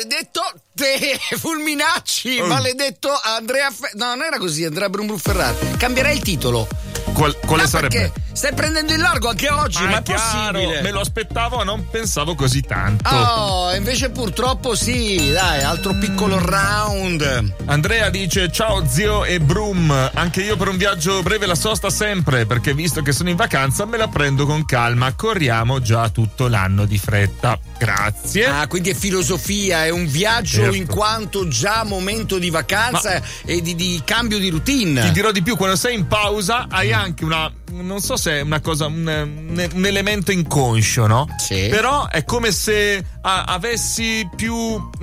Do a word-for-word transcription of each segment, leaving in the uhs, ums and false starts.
maledetto te Fulminacci, oh. maledetto Andrea Fe- no, non era così, Andrea Brumbru Ferrari. Cambierei il titolo. Qual, quale no, sarebbe? Perché stai prendendo il largo anche oggi, ma, ma è è chiaro, possibile? me lo aspettavo, non pensavo così tanto. Oh, invece purtroppo sì, dai, altro piccolo round. Andrea dice: ciao zio e Brum, anche io per un viaggio breve la sosta sempre, perché visto che sono in vacanza me la prendo con calma, corriamo già tutto l'anno di fretta. Grazie. Ah, quindi è filosofia, è un viaggio certo. in quanto già momento di vacanza ma e di, di cambio di routine. Ti dirò di più, quando sei in pausa hai anche una, non so se è una cosa, un, un elemento inconscio, no? Sì. Però è come se a, avessi più,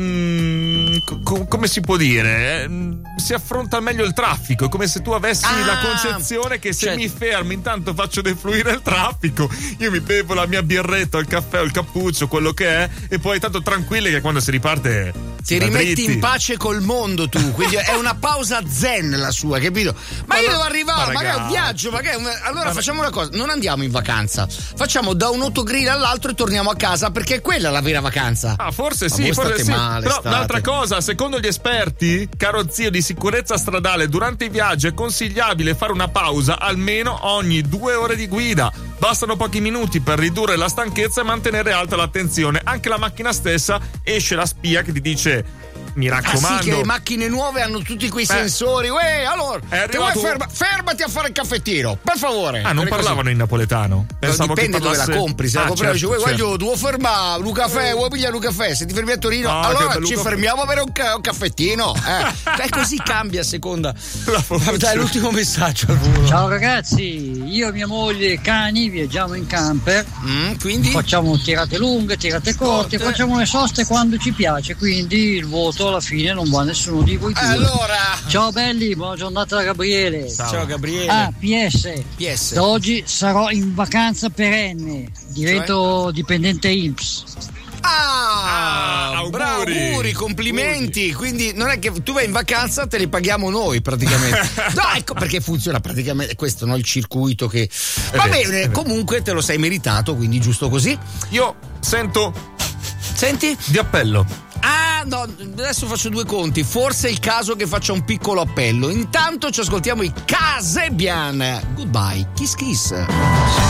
mm, co- come si può dire, eh, si affronta meglio il traffico, è come se tu avessi ah, la concezione che se cioè... mi fermo intanto faccio defluire il traffico, io mi bevo la mia birretta, il caffè o il cappuccio, quello che è, e poi tanto tranquilli che quando si riparte ti si rimetti dritti. in pace col mondo tu, quindi è una pausa zen la sua, capito? Ma, ma io no, devo arrivare, ma magari è un viaggio, magari un... allora ma facciamo una cosa, non andiamo in vacanza, facciamo da un autogrill all'altro e torniamo a casa, perché è quella la vera vacanza. Ah, forse ma sì, forse sì. Male, però state. Un'altra cosa, secondo gli esperti, caro zio, di sicurezza stradale, durante i viaggi è consigliabile fare una pausa almeno ogni due ore di guida. Bastano pochi minuti per ridurre la stanchezza e mantenere alta l'attenzione. Anche la macchina stessa esce la spia che ti dice: mi raccomando. Ah sì, che le macchine nuove hanno tutti quei Beh, sensori. Uè, allora, ti vuoi ferma, fermati a fare il caffettino, per favore. Ah, non parlavano così in napoletano. Pensavo no, dipende che parlasse... dove la compri. Se ah, la compravi, certo, dice, certo. io devo fermare un caffè, vuoi pigliare un caffè? Se ti fermi a Torino, ah, allora ci bello, fermiamo per un, ca- un caffettino. Eh. Così cambia a seconda. La Dai, l'ultimo messaggio. Ciao ragazzi, io e mia moglie e cani viaggiamo in camper. Mm, quindi facciamo tirate lunghe, tirate corte, Corte. facciamo le soste quando ci piace. Quindi il voto alla fine non va a nessuno di voi due. Allora, ciao belli, buona giornata da Gabriele. ciao, ciao Gabriele. Ah, P S. P S. Da oggi sarò in vacanza perenne, divento cioè? dipendente I N P S. Ah, ah auguri. Bravo, auguri, complimenti. Auguri. Quindi non è che tu vai in vacanza, te li paghiamo noi praticamente. No, ecco perché funziona praticamente questo, no? Il circuito che. È Va vero, bene, comunque te lo sei meritato, quindi giusto così. Io sento. Senti? Di appello. Ah, no, adesso faccio due conti. Forse è il caso che faccia un piccolo appello. Intanto ci ascoltiamo i Casebian. Goodbye, kiss kiss.